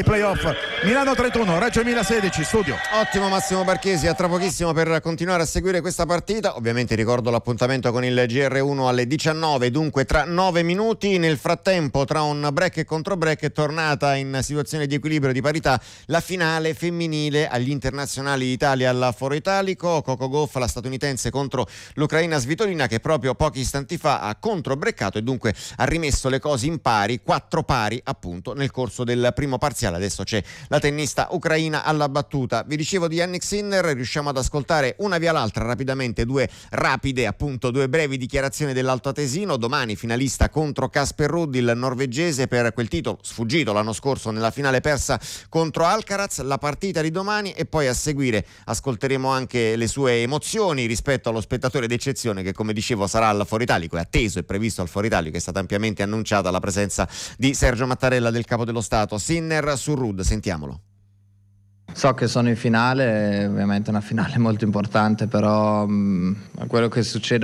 playoff. Milano 31, Reggio Emilia 16, studio. Ottimo Massimo Barchesi, a tra pochissimo per continuare a seguire questa partita. Ovviamente ricordo l'appuntamento con il GR1 alle 19, dunque tra 9 minuti. Nel frattempo, tra un break e contro break, è tornata in situazione di equilibrio, di parità, la finale femminile agli internazionali d'Italia al Foro Italico. Coco Gauff, la statunitense, contro l'ucraina Svitolina, che proprio pochi istanti fa ha controbreccato e dunque ha rimesso le cose in pari, 4 pari appunto nel corso del primo parziale. Adesso c'è la tennista ucraina alla battuta. Vi dicevo di Jannik Sinner, riusciamo ad ascoltare una via l'altra rapidamente, due brevi dichiarazioni dell'altoatesino. Domani finalista contro Casper Ruud, il norvegese, per quel titolo sfuggito l'anno scorso nella finale persa contro Alcaraz. La partita di domani, e poi a seguire ascolteremo anche le sue emozioni rispetto allo spettatore d'eccezione che, come dicevo, sarà al Foro Italico, è atteso e previsto al Foro Italico. È stata ampiamente annunciata la presenza di Sergio Mattarella, del Capo dello Stato. Sinner su Ruud, sentiamolo. So che sono in finale, ovviamente è una finale molto importante, però quello che succede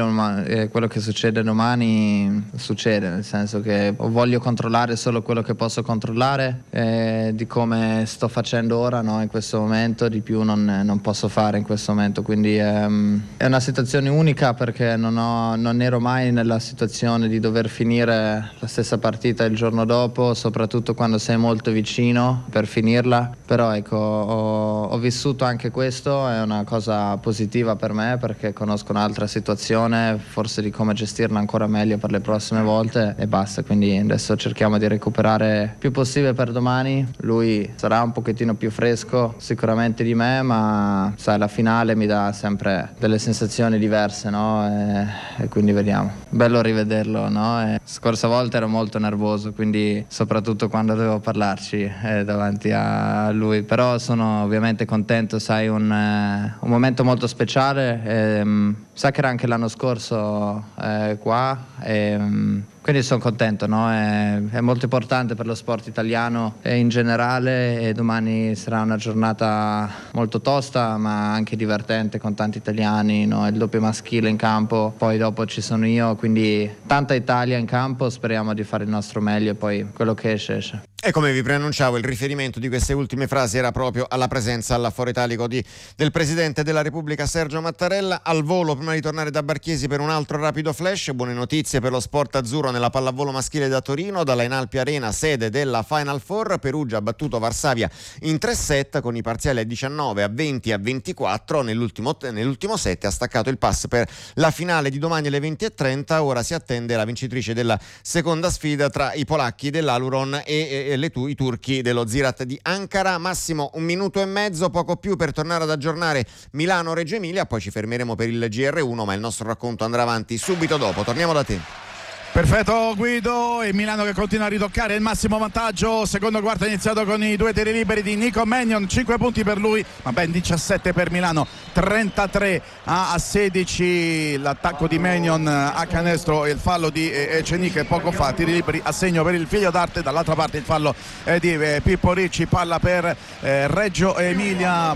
domani succede, nel senso che voglio controllare solo quello che posso controllare, di come sto facendo ora, no, in questo momento, di più non posso fare in questo momento, quindi è una situazione unica, perché non ero mai nella situazione di dover finire la stessa partita il giorno dopo, soprattutto quando sei molto vicino per finirla, però ecco, ho vissuto anche questo, è una cosa positiva per me, perché conosco un'altra situazione, forse di come gestirla ancora meglio per le prossime volte, e basta. Quindi adesso cerchiamo di recuperare il più possibile per domani. Lui sarà un pochettino più fresco sicuramente di me, ma sai, la finale mi dà sempre delle sensazioni diverse, no? E quindi vediamo. Bello rivederlo, no? Scorsa volta ero molto nervoso, quindi soprattutto quando dovevo parlarci davanti a lui, però sono ovviamente contento, sai, un momento molto speciale, sa che era anche l'anno scorso qua, quindi sono contento, no? È molto importante per lo sport italiano e in generale, e domani sarà una giornata molto tosta ma anche divertente, con tanti italiani, no? Il doppio maschile in campo, poi dopo ci sono io, quindi tanta Italia in campo, speriamo di fare il nostro meglio e poi quello che esce. E come vi preannunciavo, il riferimento di queste ultime frasi era proprio alla presenza al Foro Italico del Presidente della Repubblica Sergio Mattarella. Al volo, prima di tornare da Barchiesi, per un altro rapido flash, buone notizie per lo sport azzurro nella pallavolo maschile da Torino. Dalla Enalpi Arena, sede della Final Four, Perugia ha battuto Varsavia in 3 set con i parziali a 19, a 20 e a 24. Nell'ultimo set ha staccato il pass per la finale di domani alle 20:30. Ora si attende la vincitrice della seconda sfida tra i polacchi dell'Aluron e i turchi dello Ziraat di Ankara. Massimo, 1 minuto e mezzo, poco più, per tornare ad aggiornare Milano-Reggio Emilia, poi ci fermeremo per il GR1, ma il nostro racconto andrà avanti subito dopo. Torniamo da te. Perfetto Guido, e Milano che continua a ridoccare il massimo vantaggio. Secondo quarto è iniziato con i 2 tiri liberi di Nico Mannion, 5 punti per lui, ma ben 17 per Milano, 33 a 16 l'attacco di Mannion a canestro e il fallo di Eceniche poco fa. Tiri liberi a segno per il figlio d'arte, dall'altra parte il fallo di Pippo Ricci, palla per Reggio Emilia,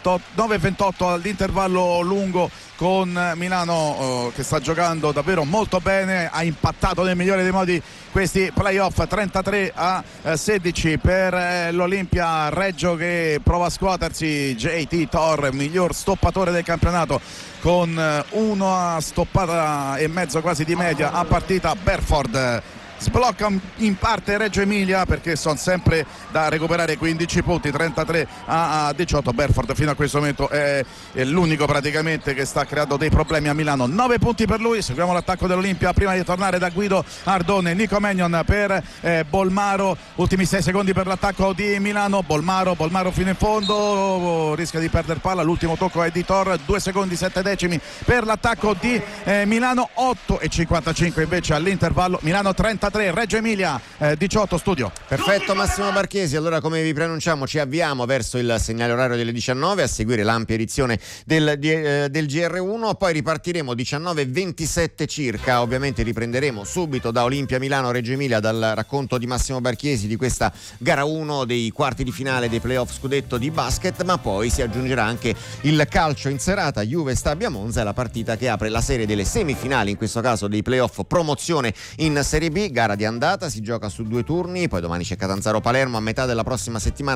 9-28 all'intervallo lungo, con Milano che sta giocando davvero molto bene, ha impattato nel migliore dei modi questi playoff. 33 a 16 per l'Olimpia Reggio, che prova a scuotersi. JT Tor, miglior stoppatore del campionato, con 1 stoppata e mezzo quasi di media a partita. Berford sblocca in parte Reggio Emilia, perché sono sempre da recuperare. 15 punti, 33 a 18. Berford fino a questo momento è l'unico praticamente che sta creando dei problemi a Milano. 9 punti per lui. Seguiamo l'attacco dell'Olimpia prima di tornare da Guido Ardone. Nico Mannion per Bolmaro, ultimi 6 secondi per l'attacco di Milano. Bolmaro fino in fondo, rischia di perdere palla, l'ultimo tocco è di Tor. 2 secondi 7 decimi per l'attacco di Milano. 8:55 invece all'intervallo. Milano 33, Reggio Emilia 18. Studio. Perfetto Massimo Barchesi. Allora, come vi preannunciamo, ci avviamo verso il segnale orario delle 19 a seguire l'ampia edizione del GR1, poi ripartiremo 19:27 circa. Ovviamente riprenderemo subito da Olimpia Milano Reggio Emilia, dal racconto di Massimo Barchesi di questa gara 1 dei quarti di finale dei playoff scudetto di basket, ma poi si aggiungerà anche il calcio in serata. Juve Stabia Monza è la partita che apre la serie delle semifinali, in questo caso dei playoff promozione in Serie B. Gara di andata, si gioca su 2 turni, poi domani c'è Catanzaro Palermo, a metà della prossima settimana